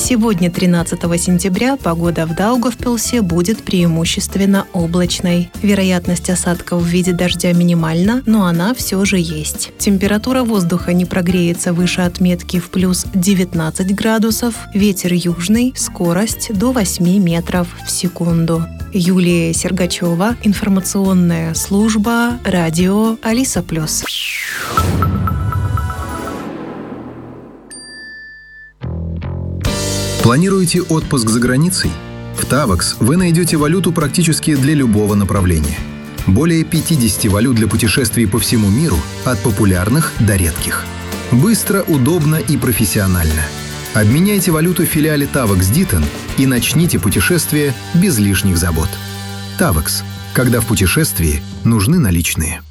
Сегодня, 13 сентября, погода в Даугавпилсе будет преимущественно облачной. Вероятность осадков в виде дождя минимальна, но она все же есть. Температура воздуха не прогреется выше отметки в плюс 19 градусов, ветер южный, скорость до 8 метров в секунду. Юлия Сергачева, информационная служба, радио Алиса+. Планируете отпуск за границей? В Tavax вы найдете валюту практически для любого направления. Более 50 валют для путешествий по всему миру, от популярных до редких. Быстро, удобно и профессионально. Обменяйте валюту в филиале Tavax Ditton и начните путешествие без лишних забот. Tavax. Когда в путешествии нужны наличные.